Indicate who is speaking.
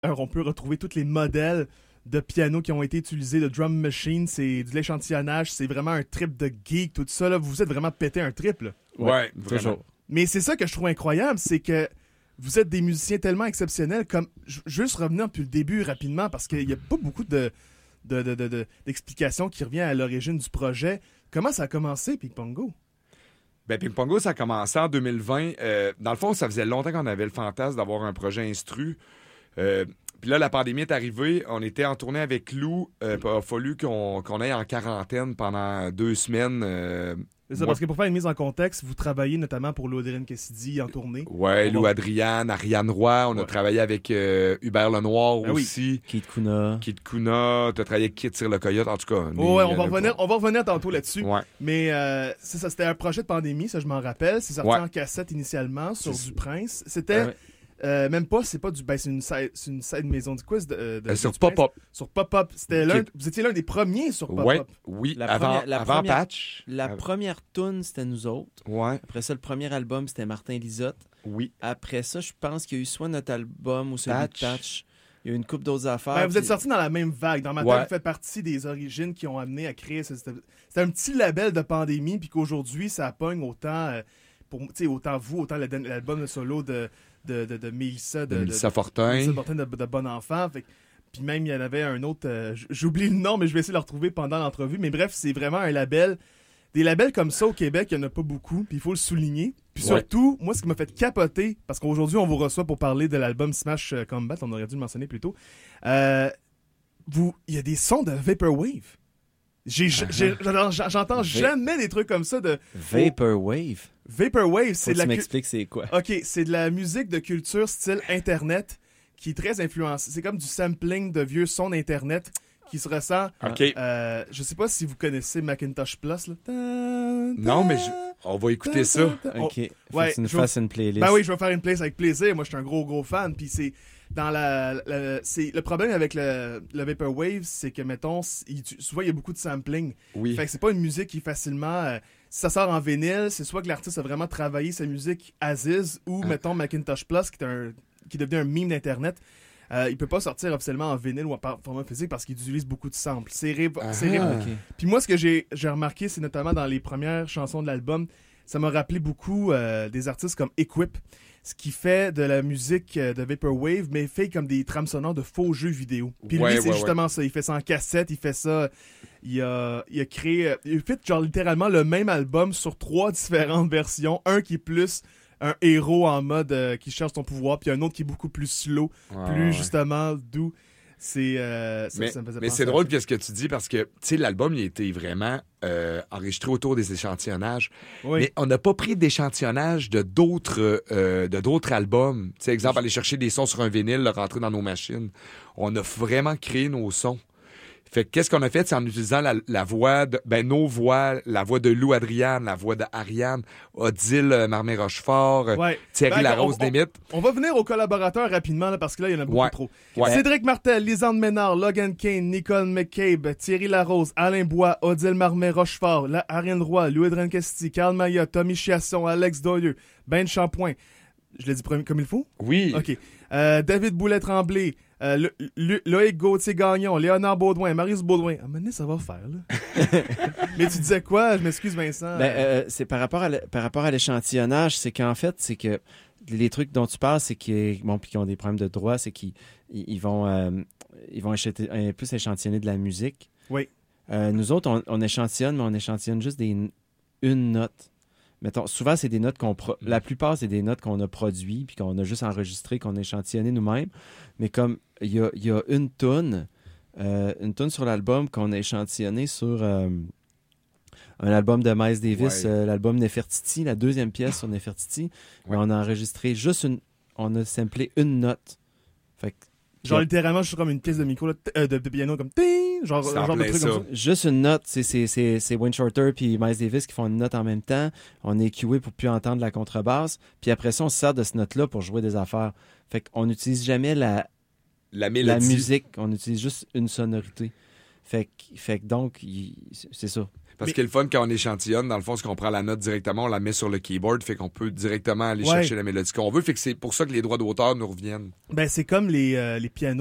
Speaker 1: On peut retrouver tous les modèles de piano qui ont été utilisés, de drum machine, c'est de l'échantillonnage, c'est vraiment un trip de geek, tout ça. Là, vous êtes vraiment pété un trip. Là.
Speaker 2: Ouais, toujours.
Speaker 1: Mais c'est ça que je trouve incroyable, c'est que vous êtes des musiciens tellement exceptionnels. Comme juste revenir depuis le début rapidement, parce qu'il n'y a pas beaucoup d'explications qui reviennent à l'origine du projet. Comment ça a commencé, Ping Pongo?
Speaker 2: Ben, Ping Pongo, ça a commencé en 2020. Dans le fond, ça faisait longtemps qu'on avait le fantasme d'avoir un projet instru. Puis là, la pandémie est arrivée. On était en tournée avec Lou. Il a fallu qu'on aille en quarantaine pendant 2 semaines.
Speaker 1: C'est ça, parce que pour faire une mise en contexte, vous travaillez notamment pour Lou Cassidy en tournée.
Speaker 2: Ouais, Lou Adriane, Ariane Roy. On a travaillé avec Hubert Lenoir aussi.
Speaker 3: Kid Kuna.
Speaker 2: T'as travaillé avec Kid Tire le Coyote, en tout cas.
Speaker 1: On va revenir tantôt là-dessus.
Speaker 2: Ouais.
Speaker 1: Mais c'est ça, c'était un projet de pandémie, ça je m'en rappelle. C'est sorti en cassette initialement sur Du Prince. C'était... même pas, c'est pas du. Ben, c'est une side maison de quiz
Speaker 2: sur Pop-Up.
Speaker 1: Sur Pop-Up. Vous étiez l'un des premiers sur Pop-Up.
Speaker 2: Ouais, oui, avant Patch.
Speaker 3: La première tune, c'était nous autres.
Speaker 2: Ouais.
Speaker 3: Après ça, le premier album, c'était Martin Lisotte.
Speaker 2: Oui.
Speaker 3: Après ça, je pense qu'il y a eu soit notre album ou celui de Patch. Il y a eu une couple d'autres affaires.
Speaker 1: Ben, vous êtes sortis dans la même vague. Dans ma tête, vous faites partie des origines qui ont amené à créer. C'était un petit label de pandémie, puis qu'aujourd'hui, ça pogne autant. Autant vous, autant l'album solo de Mélissa
Speaker 2: Fortin.
Speaker 1: De Bon Enfant. Puis même, il y en avait un autre... j'oublie le nom, mais je vais essayer de le retrouver pendant l'entrevue. Mais bref, c'est vraiment un label... Des labels comme ça au Québec, il n'y en a pas beaucoup. Puis il faut le souligner. Puis surtout, moi, ce qui m'a fait capoter, parce qu'aujourd'hui, on vous reçoit pour parler de l'album Smash Combat, on aurait dû le mentionner plus tôt. Il y a des sons de Vaporwave. J'entends jamais des trucs comme ça de...
Speaker 3: Vaporwave?
Speaker 1: Vaporwave, c'est de la...
Speaker 3: Tu m'expliques c'est quoi?
Speaker 1: OK, c'est de la musique de culture style Internet qui est très influencée. C'est comme du sampling de vieux sons d'Internet qui se ressent...
Speaker 2: OK.
Speaker 1: Je sais pas si vous connaissez Macintosh Plus. Là.
Speaker 2: Non, mais on va écouter ça.
Speaker 3: OK. Faut que tu nous fasses une playlist.
Speaker 1: Ben oui, je vais faire une playlist avec plaisir. Moi, je suis un gros fan. Puis c'est... le problème avec le Vaporwave, c'est que, mettons, souvent, il y a beaucoup de sampling.
Speaker 2: Oui.
Speaker 1: Fait que c'est pas une musique qui est facilement... si ça sort en vinyle, c'est soit que l'artiste a vraiment travaillé sa musique Aziz ou, mettons, Macintosh Plus, qui est devenu un meme d'Internet. Il peut pas sortir officiellement en vinyle ou en format physique parce qu'il utilise beaucoup de samples. Okay. Puis moi, ce que j'ai remarqué, c'est notamment dans les premières chansons de l'album, ça m'a rappelé beaucoup des artistes comme Equip, ce qui fait de la musique de Vaporwave, mais fait comme des trames sonores de faux jeux vidéo. Puis lui, c'est justement ça. Il fait ça en cassette, il fait ça... Il a créé... il fait genre littéralement le même album sur 3 différentes versions. Un qui est plus un héros en mode qui cherche son pouvoir, puis un autre qui est beaucoup plus slow, plus justement doux. Ça me faisait
Speaker 2: mais
Speaker 1: penser
Speaker 2: c'est drôle ce que tu dis parce que l'album il a été vraiment enregistré autour des échantillonnages.
Speaker 1: Oui.
Speaker 2: Mais on n'a pas pris d'échantillonnage de d'autres albums. Exemple, aller chercher des sons sur un vinyle, le rentrer dans nos machines. On a vraiment créé nos sons. Fait que qu'est-ce qu'on a fait, c'est en utilisant la voix nos voix, la voix de Lou Adriane, la voix de Ariane, Odile Marmé-Rochefort, Thierry Larose Desmittes.
Speaker 1: On va venir aux collaborateurs rapidement là, parce que là, il y en a beaucoup trop.
Speaker 2: Ouais.
Speaker 1: Cédric Martel, Lisande Ménard, Logan Kane, Nicole McCabe, Thierry Larose, Alain Bois, Odile Marmé-Rochefort, Ariane Roy, Louis Cassidy, Carl Maillat, Tommy Chiasson, Alex Doyeux, Ben Champoint. Je l'ai dit comme il faut?
Speaker 2: Oui.
Speaker 1: OK. David Boulet-Tremblay, Loïc Gauthier-Gagnon, Léonard Baudouin, Maurice Baudouin. Ah, maintenant, ça va faire, là. Mais tu disais quoi? Je m'excuse, Vincent.
Speaker 3: C'est par rapport à l'échantillonnage, c'est qu'en fait, c'est que les trucs dont tu parles, c'est qu'ils ont des problèmes de droit, c'est qu'ils vont plus échantillonner de la musique.
Speaker 1: Oui.
Speaker 3: Nous autres, on échantillonne, mais on échantillonne juste une note. Mettons, souvent, c'est des notes la plupart, c'est des notes qu'on a produites puis qu'on a juste enregistrées, qu'on a échantillonnées nous-mêmes. Mais comme il y a une toune sur l'album qu'on a échantillonnée sur un album de Miles Davis, l'album Nefertiti, la 2e pièce sur Nefertiti. Mais on a enregistré on a samplé une note. Fait que,
Speaker 1: genre littéralement, je suis comme une pièce de micro, là, de piano, comme ting, genre de truc comme ça.
Speaker 3: Juste une note, c'est Wayne Shorter puis Miles Davis qui font une note en même temps. On est cué pour plus entendre la contrebasse. Puis après ça, on se sert de cette note-là pour jouer des affaires. Fait qu'on n'utilise jamais la musique, on utilise juste une sonorité. Fait que donc, c'est ça.
Speaker 2: Parce que le fun, quand on échantillonne, dans le fond, c'est qu'on prend la note directement, on la met sur le keyboard, fait qu'on peut directement aller chercher la mélodie qu'on veut. Fait que c'est pour ça que les droits d'auteur nous reviennent.
Speaker 1: Ben, c'est comme les pianos